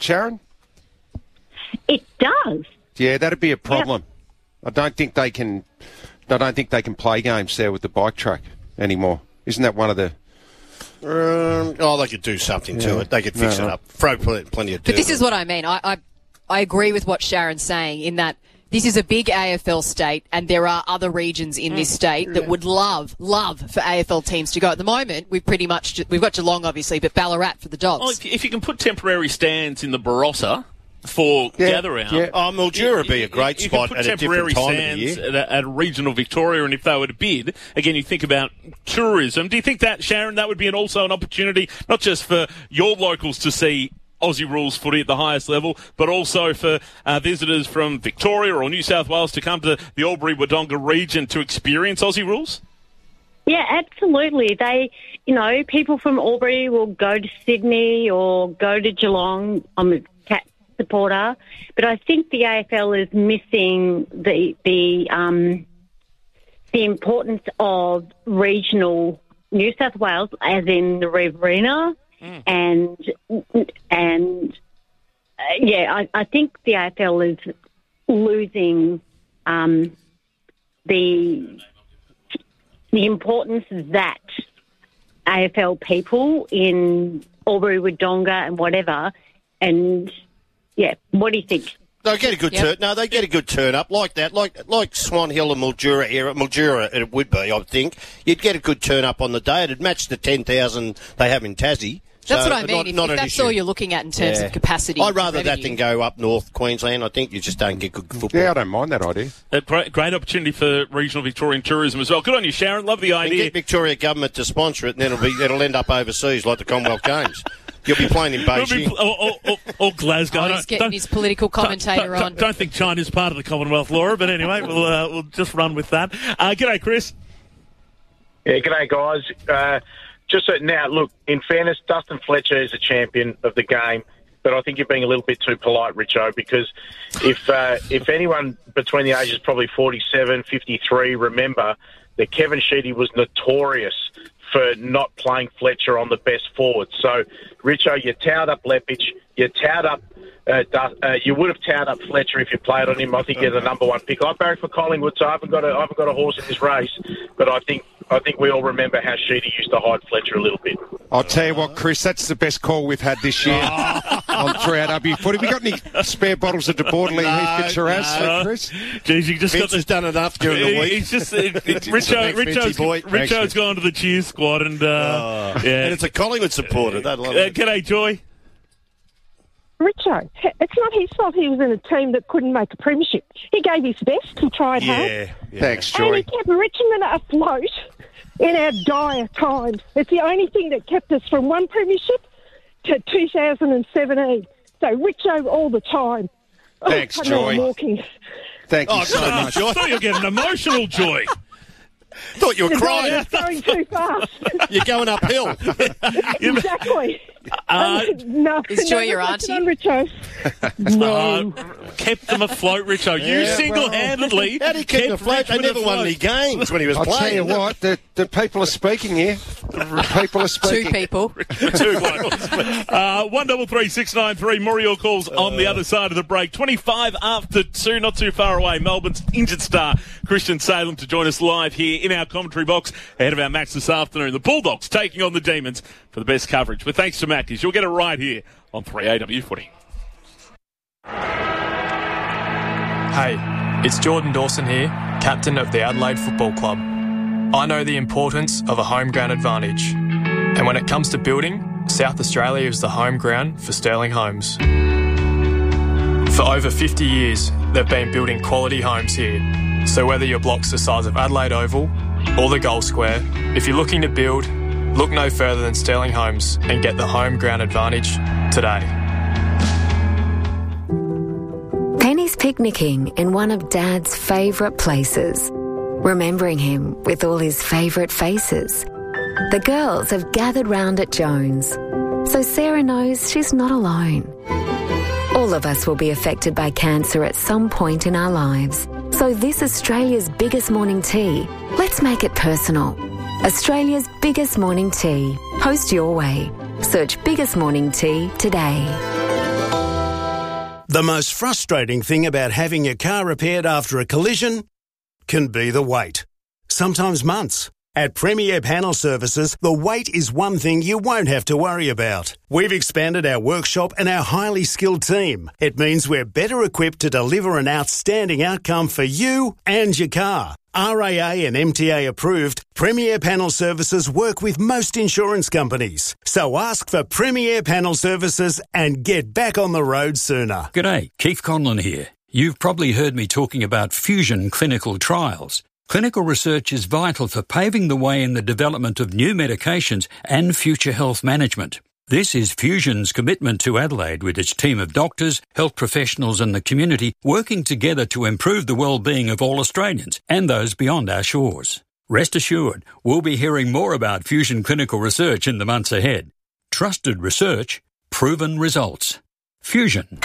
Sharon? It does. Yeah, that'd be a problem. Yep. I don't think they can play games there with the bike track anymore. Isn't that one of the... they could do something to it. They could fix it up. Throw plenty of dirt. But this is what I mean. I agree with what Sharon's saying in that this is a big AFL state and there are other regions in this state that would love for AFL teams to go. At the moment, we've got Geelong, obviously, but Ballarat for the Dogs. Well, if you can put temporary stands in the Barossa for gather-round. Yeah. Mildura would be a great spot at a different time of the year. At regional Victoria, and if they were to bid, again, you think about tourism. Do you think that, Sharon, that would be also an opportunity, not just for your locals to see Aussie rules footy at the highest level, but also for visitors from Victoria or New South Wales to come to the Albury-Wodonga region to experience Aussie rules? Yeah, absolutely. People from Albury will go to Sydney or go to Geelong. I'm a Cat supporter, but I think the AFL is missing the importance of regional New South Wales, as in the Riverina. I think the AFL is losing the importance that AFL people in Albury-Wodonga and whatever, and what do you think? They get a good turn. No, they get a good turn up like that, like Swan Hill and Mildura area. Mildura it would be, I think. You'd get a good turn up on the day. It'd match the 10,000 they have in Tassie. That's what I mean. If that's all you're looking at in terms of capacity. I'd rather that than go up north Queensland. I think you just don't get good football. Yeah, I don't mind that idea. A great opportunity for regional Victorian tourism as well. Good on you, Sharon. Love the idea. Get Victoria government to sponsor it, and then it'll end up overseas like the Commonwealth Games. You'll be playing in Beijing. Or Glasgow. He's getting his political commentator on. Don't think China's part of the Commonwealth, Laura, but anyway, we'll just run with that. G'day, Chris. Yeah, g'day, guys. Just now, look, in fairness, Dustin Fletcher is a champion of the game, but I think you're being a little bit too polite, Richo, because if anyone between the ages probably 47, 53 remember that Kevin Sheedy was notorious for not playing Fletcher on the best forward. So, Richo, you towed up Lepich, you towed up you would have towed up Fletcher if you played on him. I think you're the number one pick. I barrack for Collingwood, so I haven't got a horse in this race, but I think we all remember how Sheedy used to hide Fletcher a little bit. I'll tell you what, Chris, that's the best call we've had this year on 3AW Footy. We got any spare bottles of DeBortley Heath for Shiraz, Chris? Geez, you just Vince has done enough during the week. He's just Richo's gone to the cheers squad, and and it's a Collingwood supporter. G'day, Joy. Richo, it's not his fault he was in a team that couldn't make a premiership. He gave his best, he tried hard. Yeah. Thanks, Joy. And he kept Richmond afloat in our dire times. It's the only thing that kept us from one premiership to 2017. So Richo all the time. Thanks, Joy. Thank you so much. Joy. I thought you were getting emotional, Joy. Thought you were crying. It's going too fast. You're going uphill. Exactly. Is Joy your auntie? No. Kept them afloat, Richo. You single-handedly. How did he keep them afloat? They never won any games when he was playing. I'll tell you what, the people are speaking here. People are speaking. Two people. 133 more of your calls on the other side of the break. 25 after 2, not too far away. Melbourne's injured star, Christian Salem, to join us live here in our commentary box ahead of our match this afternoon. The Bulldogs taking on the Demons for the best coverage. But thanks to Mackies, you'll get it right here on 3AW Footy. Hey, it's Jordan Dawson here, captain of the Adelaide Football Club. I know the importance of a home ground advantage. And when it comes to building, South Australia is the home ground for Sterling Homes. For over 50 years, they've been building quality homes here. So whether your block's the size of Adelaide Oval or the Gold Square, if you're looking to build, look no further than Sterling Homes and get the home ground advantage today. Penny's picnicking in one of Dad's favourite places, remembering him with all his favourite faces. The girls have gathered round at Jones, so Sarah knows she's not alone. All of us will be affected by cancer at some point in our lives. So this Australia's biggest morning tea, let's make it personal. Australia's biggest morning tea. Host your way. Search Biggest Morning Tea today. The most frustrating thing about having your car repaired after a collision can be the wait. Sometimes months. At Premier Panel Services, the wait is one thing you won't have to worry about. We've expanded our workshop and our highly skilled team. It means we're better equipped to deliver an outstanding outcome for you and your car. RAA and MTA approved, Premier Panel Services work with most insurance companies. So ask for Premier Panel Services and get back on the road sooner. G'day, Keith Conlon here. You've probably heard me talking about Fusion clinical trials. Clinical research is vital for paving the way in the development of new medications and future health management. This is Fusion's commitment to Adelaide with its team of doctors, health professionals and the community working together to improve the well-being of all Australians and those beyond our shores. Rest assured, we'll be hearing more about Fusion clinical research in the months ahead. Trusted research, proven results. Fusion.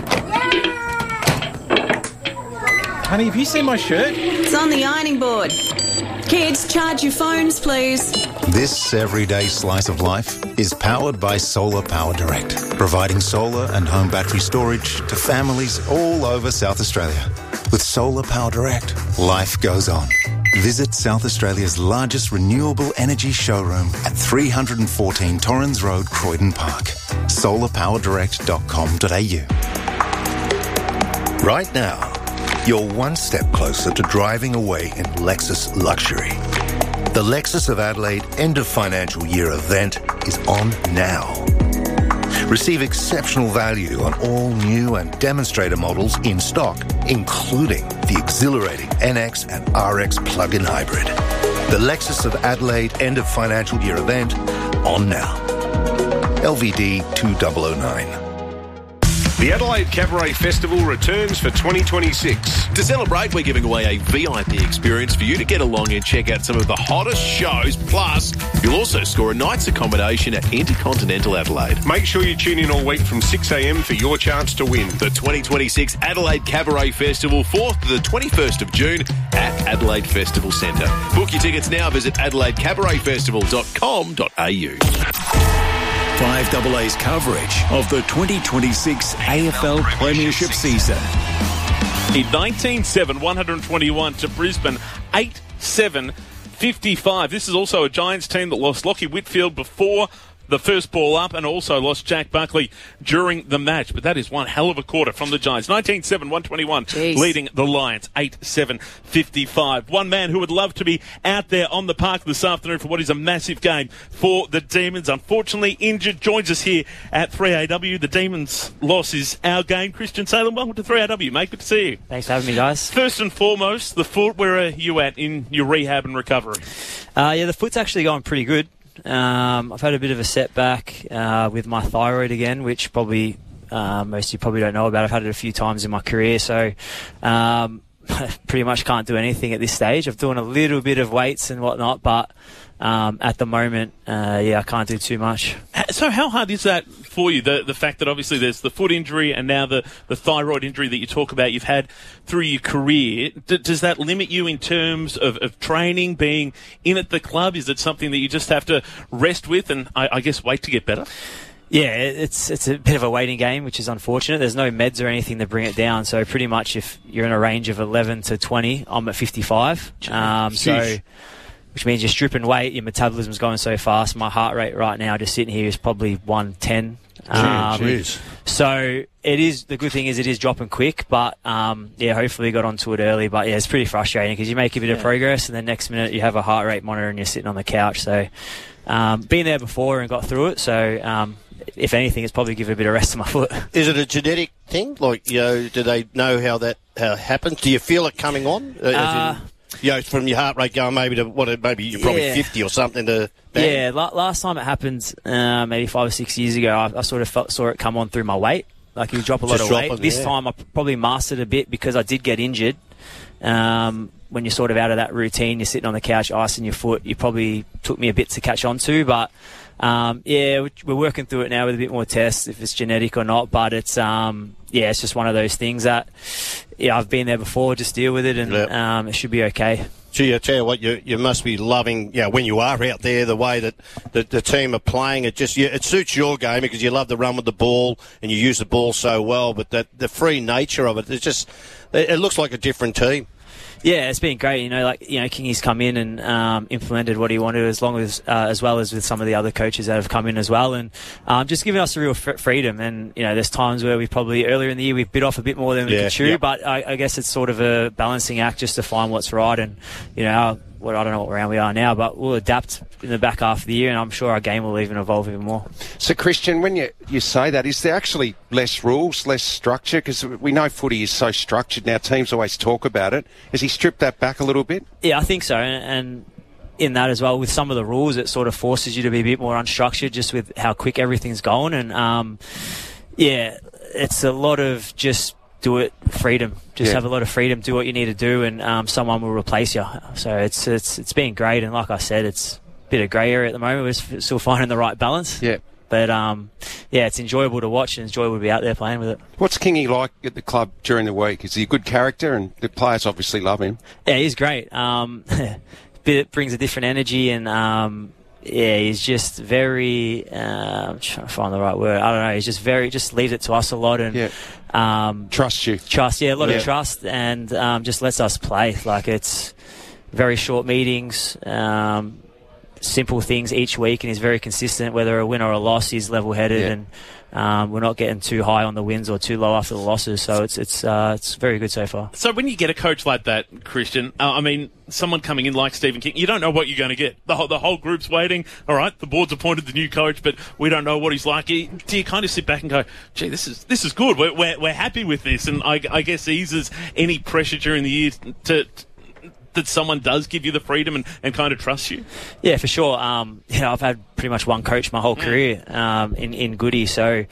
Honey, have you seen my shirt? It's on the ironing board. Kids, charge your phones, please. This everyday slice of life is powered by Solar Power Direct, providing solar and home battery storage to families all over South Australia. With Solar Power Direct, life goes on. Visit South Australia's largest renewable energy showroom at 314 Torrens Road, Croydon Park. solarpowerdirect.com.au. Right now, you're one step closer to driving away in Lexus luxury. The Lexus of Adelaide end of financial year event is on now. Receive exceptional value on all new and demonstrator models in stock, including the exhilarating NX and RX plug-in hybrid. The Lexus of Adelaide end of financial year event on now. LVD 2009. The Adelaide Cabaret Festival returns for 2026. To celebrate, we're giving away a VIP experience for you to get along and check out some of the hottest shows. Plus, you'll also score a night's accommodation at Intercontinental Adelaide. Make sure you tune in all week from 6 a.m. for your chance to win. The 2026 Adelaide Cabaret Festival, 4th to the 21st of June at Adelaide Festival Centre. Book your tickets now. Visit adelaidecabaretfestival.com.au. 5AA's coverage of the 2026 AFL Premiership season. In 19-7, 121 to Brisbane, 8-7, 55. This is also a Giants team that lost Lockie Whitfield before the first ball up and also lost Jack Buckley during the match. But that is one hell of a quarter from the Giants. 19-7, 121, leading the Lions, 8-7, 55. One man who would love to be out there on the park this afternoon for what is a massive game for the Demons. Unfortunately injured, joins us here at 3AW. The Demons' loss is our game. Christian Salem, welcome to 3AW, mate. Good to see you. Thanks for having me, guys. First and foremost, the foot. Where are you at in your rehab and recovery? The foot's actually going pretty good. I've had a bit of a setback with my thyroid again, which probably most of you probably don't know about. I've had it a few times in my career, so pretty much can't do anything at this stage. I've done a little bit of weights and whatnot, but at the moment, I can't do too much. So how hard is that for you, the fact that obviously there's the foot injury and now the thyroid injury that you talk about you've had through your career? Does that limit you in terms of training, being in at the club? Is it something that you just have to rest with and, I guess, wait to get better? Yeah, it's a bit of a waiting game, which is unfortunate. There's no meds or anything to bring it down, so pretty much if you're in a range of 11 to 20, I'm at 55. Which means you're stripping weight, your metabolism's going so fast. My heart rate right now, just sitting here, is probably 110. So it is. The good thing is it is dropping quick, but hopefully got onto it early. But it's pretty frustrating because you make a bit of progress, and then next minute you have a heart rate monitor and you're sitting on the couch. So been there before and got through it. So if anything, it's probably given a bit of rest to my foot. Is it a genetic thing? Like, do they know how it happens? Do you feel it coming on? From your heart rate going maybe to maybe you're probably 50 or something to. Bang. Yeah, last time it happened, maybe 5 or 6 years ago, I sort of saw it come on through my weight. Like you drop a lot of weight. This time I probably mastered a bit because I did get injured. When you're sort of out of that routine, you're sitting on the couch, icing your foot. You probably took me a bit to catch on to, but we're working through it now with a bit more tests if it's genetic or not. But it's it's just one of those things that I've been there before. Just deal with it, and it should be okay. Gee, I tell you what, you must be loving, when you are out there, the way that the team are playing. It just it suits your game because you love to run with the ball and you use the ball so well. But the free nature of it, it looks like a different team. Yeah, it's been great. Kingy's come in and implemented what he wanted, as well as with some of the other coaches that have come in as well, and just giving us a real freedom. And there's times where we probably earlier in the year we bit off a bit more than we could chew, but I guess it's sort of a balancing act just to find what's right. And I don't know what round we are now, but we'll adapt in the back half of the year, and I'm sure our game will even evolve even more. So, Christian, when you say that, is there actually less rules, less structure? Because we know footy is so structured now. Teams always talk about it. Has he stripped that back a little bit? Yeah, I think so. And in that as well, with some of the rules, it sort of forces you to be a bit more unstructured just with how quick everything's going. And, it's a lot of just do it, freedom. Just have a lot of freedom, do what you need to do, and someone will replace you. So it's been great, and like I said, it's a bit of grey area at the moment. We're still finding the right balance. Yeah. But, it's enjoyable to watch and enjoyable to be out there playing with it. What's Kingy like at the club during the week? Is he a good character, and the players obviously love him? Yeah, he's great. It brings a different energy, and he's just very. I'm trying to find the right word. I don't know. He's just leaves it to us a lot, and trust you. A lot of trust, and just lets us play. Like, it's very short meetings, simple things each week, and he's very consistent. Whether a win or a loss, he's level-headed, and we're not getting too high on the wins or too low after the losses. So it's very good so far. So when you get a coach like that, Christian, someone coming in like Stephen King, you don't know what you're going to get. The whole group's waiting. All right, the board's appointed the new coach, but we don't know what he's like. Do you kind of sit back and go, gee, this is good. We're happy with this, and I guess eases any pressure during the year that someone does give you the freedom and kind of trust you? Yeah, for sure. I've had pretty much one coach my whole career in Goody, so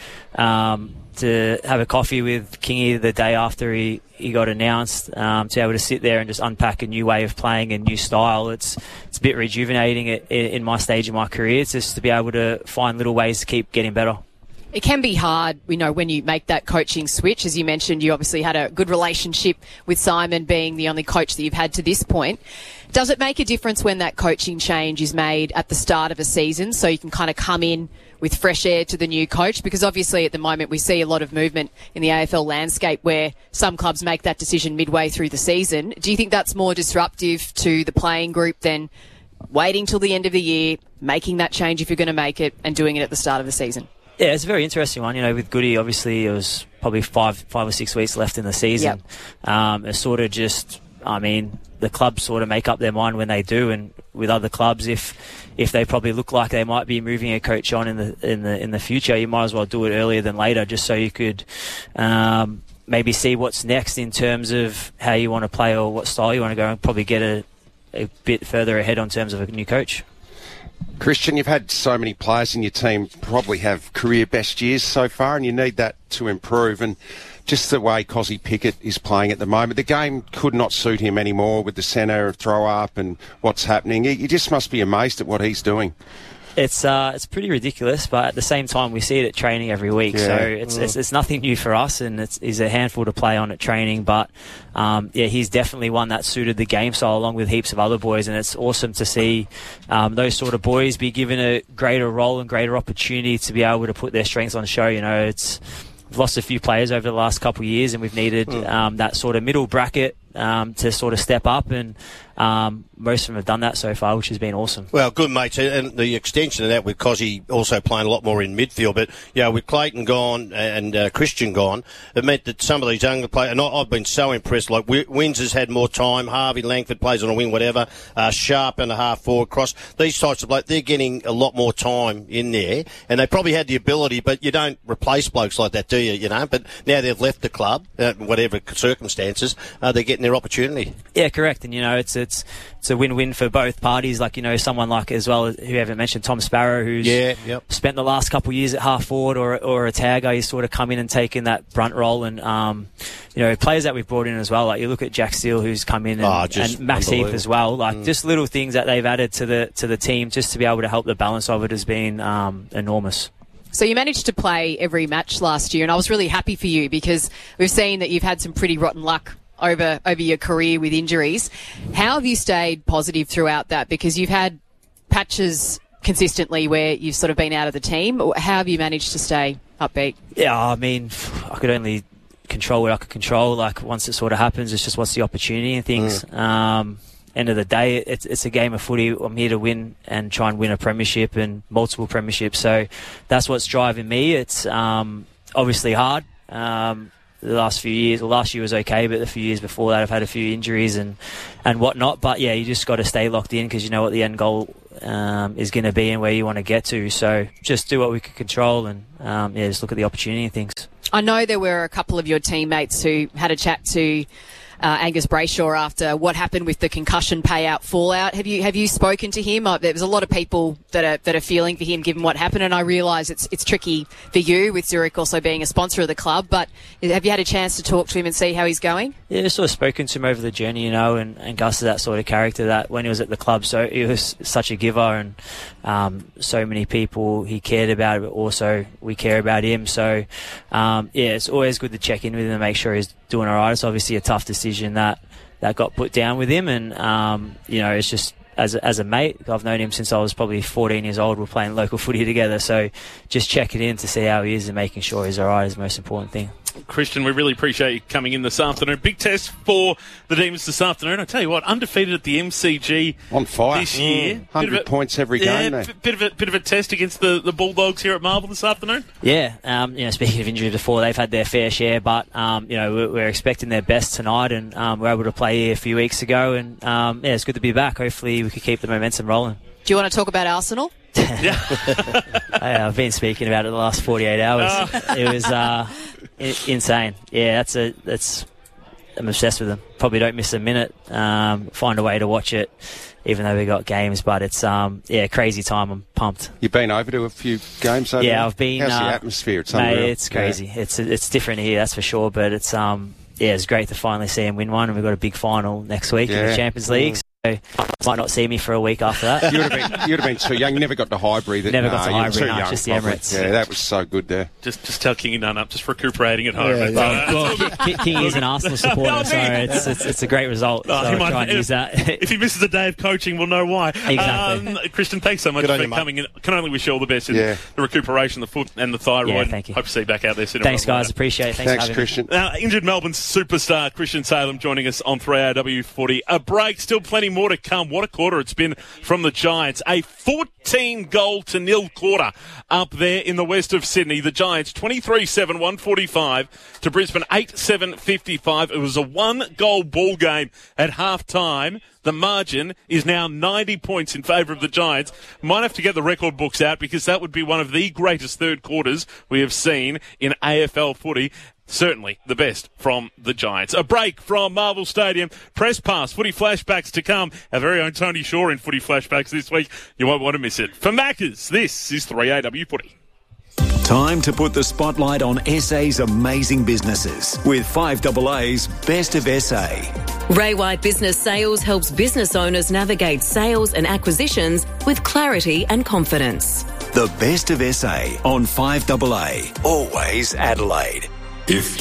to have a coffee with Kingy the day after he got announced, to be able to sit there and just unpack a new way of playing, a new style, it's a bit rejuvenating in my stage of my career. It's just to be able to find little ways to keep getting better. It can be hard, when you make that coaching switch. As you mentioned, you obviously had a good relationship with Simon, being the only coach that you've had to this point. Does it make a difference when that coaching change is made at the start of a season, so you can kind of come in with fresh air to the new coach? Because obviously at the moment we see a lot of movement in the AFL landscape where some clubs make that decision midway through the season. Do you think that's more disruptive to the playing group than waiting till the end of the year, making that change if you're going to make it, and doing it at the start of the season? Yeah, it's a very interesting one. With Goody, obviously, it was probably five or 6 weeks left in the season. Yep. It's sort of just, the clubs sort of make up their mind when they do, and with other clubs, if they probably look like they might be moving a coach on in the future, you might as well do it earlier than later, just so you could maybe see what's next in terms of how you want to play or what style you want to go, and probably get a bit further ahead on terms of a new coach. Christian, you've had so many players in your team probably have career best years so far, and you need that to improve. And just the way Cozzy Pickett is playing at the moment, the game could not suit him anymore with the centre throw up and what's happening. You just must be amazed at what he's doing. It's pretty ridiculous, but at the same time we see it at training every week, so it's nothing new for us, and he's a handful to play on at training, but he's definitely one that suited the game style along with heaps of other boys, and it's awesome to see those sort of boys be given a greater role and greater opportunity to be able to put their strengths on show. We've lost a few players over the last couple of years, and we've needed that sort of middle bracket to sort of step up, and most of them have done that so far, which has been awesome. Well, good, mate. And the extension of that with Cozzy also playing a lot more in midfield. But, with Clayton gone and Christian gone, it meant that some of these younger players, and I've been so impressed, like Windsor's had more time, Harvey Langford plays on a wing, whatever, Sharp and a half forward cross. These types of blokes, they're getting a lot more time in there, and they probably had the ability, but you don't replace blokes like that, do you? But now they've left the club, whatever circumstances, they're getting their opportunity. Yeah, correct. And, it's a win-win for both parties. Like, someone like, as well, who you haven't mentioned, Tom Sparrow, who's spent the last couple of years at half forward or a tagger. He's sort of come in and taken that brunt role. And, players that we've brought in as well. Like, you look at Jack Steele, who's come in, and Max Heath as well. Like, just little things that they've added to the team just to be able to help the balance of it has been enormous. So you managed to play every match last year, and I was really happy for you because we've seen that you've had some pretty rotten luck over your career with injuries. How have you stayed positive throughout that? Because you've had patches consistently where you've sort of been out of the team. How have you managed to stay upbeat? Yeah, I mean, I could only control what I could control. Like, once it sort of happens, it's just what's the opportunity and things. End of the day, it's a game of footy. I'm here to win and try and win a premiership and multiple premierships. So that's what's driving me. It's obviously hard. The last few years, well, last year was okay, but the few years before that I've had a few injuries and whatnot. But yeah, you just got to stay locked in because you know what the end goal is going to be and where you want to get to. So just do what we can control and just look at the opportunity and things. I know there were a couple of your teammates who had a chat to Angus Brayshaw after what happened with the concussion payout fallout. Have you spoken to him? There was a lot of people that are feeling for him given what happened, and I realise it's tricky for you with Zurich also being a sponsor of the club. But have you had a chance to talk to him and see how he's going? Yeah, sort of spoken to him over the journey, and Gus is that sort of character that when he was at the club, so he was such a giver, and so many people he cared about, but also we care about him. So it's always good to check in with him and make sure he's doing all right. It's obviously a tough decision that got put down with him, and it's just as a mate. I've known him since I was probably 14 years old. We're playing local footy together, so just checking in to see how he is and making sure he's all right is the most important thing. Christian, we really appreciate you coming in this afternoon. Big test for the Demons this afternoon. I tell you what, undefeated at the MCG on fire this year. 100 points every game. Bit of a test against the Bulldogs here at Marvel this afternoon. Yeah, speaking of injuries before, they've had their fair share, but we're expecting their best tonight, and we're able to play here a few weeks ago, and it's good to be back. Hopefully, we can keep the momentum rolling. Do you want to talk about Arsenal? Yeah, I've been speaking about it the last 48 hours. It was insane. Yeah, I'm obsessed with them. Probably don't miss a minute. Find a way to watch it, even though we got games. But it's crazy time. I'm pumped. You've been over to a few games over there? I've been. How's the atmosphere? It's unreal. It's crazy. Yeah. It's different here, that's for sure. But it's it's great to finally see him win one, and we've got a big final next week in the Champions League. So might not see me for a week after that. You'd have been too young. You never got to Highbury. Never got to Highbury. No, just the Emirates. Yeah, that was so good there. Just tell Kingy Nunn up, just recuperating at home. Kingy is an Arsenal supporter, so it's a great result. So I'll try and use that. If he misses a day of coaching, we'll know why. Exactly. Christian, thanks so much for coming in. Can only wish you all the best in the recuperation, the foot and the thyroid. Yeah, thank you. Hope to see you back out there soon. Thanks, guys. Appreciate it. Thanks Christian. Now, injured Melbourne superstar Christian Salem joining us on 3AW Footy. A break, still plenty more to come. What a quarter it's been from the Giants. A 14-0 quarter up there in the west of Sydney. The Giants 23-7, 145 to Brisbane 8-7, 55. It was a one-goal ball game at half-time. The margin is now 90 points in favour of the Giants. Might have to get the record books out because that would be one of the greatest third quarters we have seen in AFL footy. Certainly the best from the Giants. A break from Marvel Stadium. Press pass. Footy flashbacks to come. Our very own Tony Shaw in Footy flashbacks this week. You won't want to miss it. For Maccas, this is 3AW Footy. Time to put the spotlight on SA's amazing businesses with 5AA's Best of SA. Ray White Business Sales helps business owners navigate sales and acquisitions with clarity and confidence. The Best of SA on 5AA. Always Adelaide. If